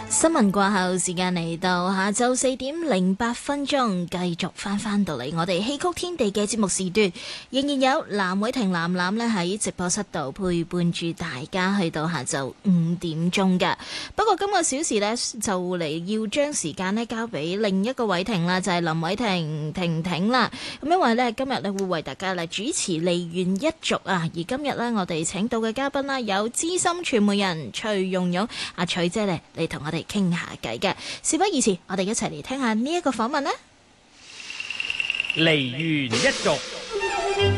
新聞過後，時間嚟到下晝4:08，繼續翻到嚟我哋戲曲天地嘅節目時段，仍然有藍偉霆藍藍咧喺直播室度陪伴住大家去到下晝5點嘅。不過今個小時呢，就嚟要將時間呢交俾另一個偉霆啦，就係林偉霆婷婷啦。咁因為呢，今日呢會為大家嚟主持梨園一族啊，而今日呢，我哋請到嘅嘉賓啦，有資深傳媒人徐蓉蓉阿徐姐呢嚟同我哋傾下偈嘅。事不宜遲，我哋一齊嚟聽下呢一個訪問啦。 梨園一族。